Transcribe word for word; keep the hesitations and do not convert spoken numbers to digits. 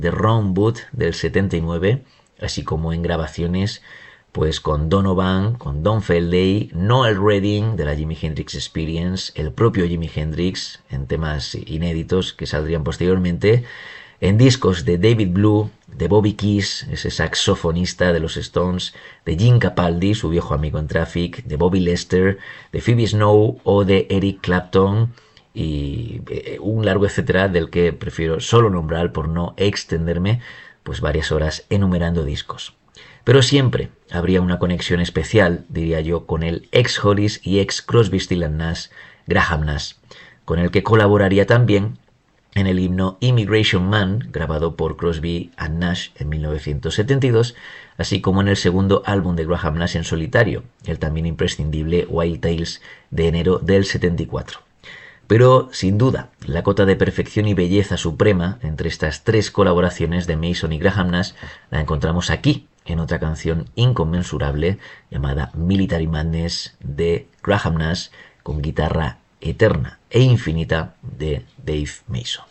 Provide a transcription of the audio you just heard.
de Ron Wood del setenta y nueve, así como en grabaciones pues con Donovan, con Don Felday, Noel Redding de la Jimi Hendrix Experience, el propio Jimi Hendrix en temas inéditos que saldrían posteriormente, en discos de David Blue, de Bobby Keys, ese saxofonista de los Stones, de Gene Capaldi, su viejo amigo en Traffic, de Bobby Lester, de Phoebe Snow o de Eric Clapton, y un largo etcétera del que prefiero solo nombrar por no extenderme pues varias horas enumerando discos. Pero siempre habría una conexión especial, diría yo, con el ex Hollis y ex Crosby, Stills and Nash, Graham Nash, con el que colaboraría también en el himno Immigration Man, grabado por Crosby and Nash en mil novecientos setenta y dos, así como en el segundo álbum de Graham Nash en solitario, el también imprescindible Wild Tales de enero del setenta y cuatro. Pero, sin duda, la cota de perfección y belleza suprema entre estas tres colaboraciones de Mason y Graham Nash la encontramos aquí, en otra canción inconmensurable llamada Military Madness de Graham Nash con guitarra eterna e infinita de Dave Mason.